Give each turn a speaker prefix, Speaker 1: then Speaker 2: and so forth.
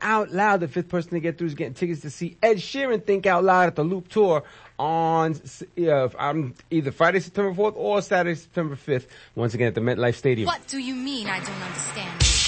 Speaker 1: out loud. The fifth person to get through is getting tickets to see Ed Sheeran Think Out Loud at the Loop Tour on either Friday, September 4th or Saturday, September 5th. Once again at the MetLife Stadium.
Speaker 2: What do you mean I don't understand?